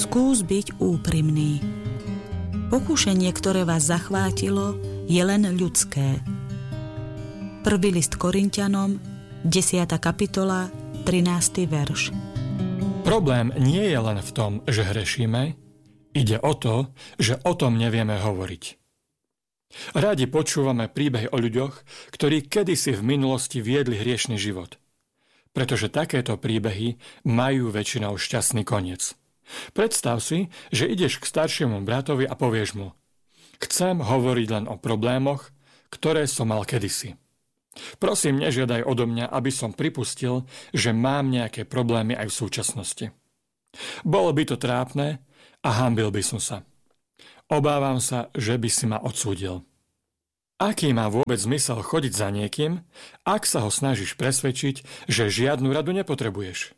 Skús byť úprimný. Pokúšanie, ktoré vás zachvátilo, je len ľudské. Prvý list Korinťanom, 10. kapitola, 13. verš. Problém nie je len v tom, že hrešíme, ide o to, že o tom nevieme hovoriť. Radi počúvame príbehy o ľuďoch, ktorí kedysi v minulosti viedli hriešny život. Pretože takéto príbehy majú väčšinou šťastný koniec. Predstav si, že ideš k staršiemu bratovi a povieš mu: chcem hovoriť len o problémoch, ktoré som mal kedysi. Prosím, nežiadaj odo mňa, aby som pripustil, že mám nejaké problémy aj v súčasnosti. Bolo by to trápne a hanbil by som sa. Obávam sa, že by si ma odsúdil. Aký má vôbec zmysel chodiť za niekým, ak sa ho snažíš presvedčiť, že žiadnu radu nepotrebuješ?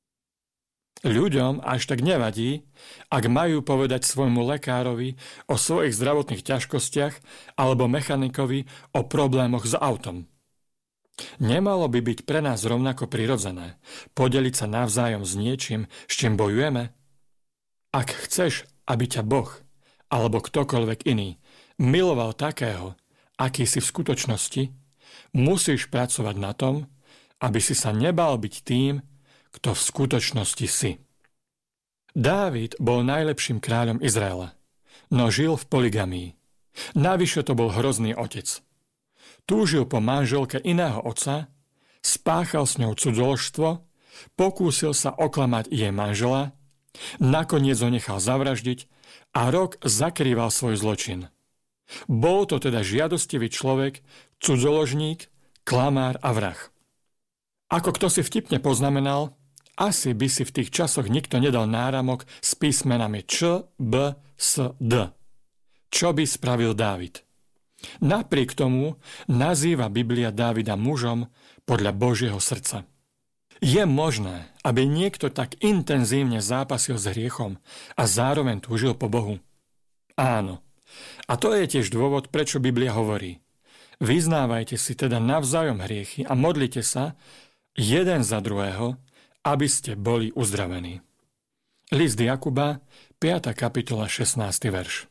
Ľuďom až tak nevadí, ak majú povedať svojmu lekárovi o svojich zdravotných ťažkostiach alebo mechanikovi o problémoch s autom. Nemalo by byť pre nás rovnako prirodzené podeliť sa navzájom s niečím, s čím bojujeme? Ak chceš, aby ťa Boh alebo ktokoľvek iný miloval takého, aký si v skutočnosti, musíš pracovať na tom, aby si sa nebal byť tým, kto v skutočnosti si. Dávid bol najlepším kráľom Izraela, no žil v poligamii. Navyše to bol hrozný otec. Túžil po manželke iného otca, spáchal s ňou cudzoložstvo, pokúsil sa oklamať jej manžela, nakoniec ho nechal zavraždiť a rok zakrýval svoj zločin. Bol to teda žiadostivý človek, cudzoložník, klamár a vrah. Ako kto si vtipne poznamenal, asi by si v tých časoch nikto nedal náramok s písmenami Č, B, S, D. Čo by spravil Dávid? Napriek tomu nazýva Biblia Dávida mužom podľa Božieho srdca. Je možné, aby niekto tak intenzívne zápasil s hriechom a zároveň túžil po Bohu? Áno. A to je tiež dôvod, prečo Biblia hovorí: vyznávajte si teda navzájom hriechy a modlite sa jeden za druhého, aby ste boli uzdravení. List Jakuba, 5. kapitola, 16. verš.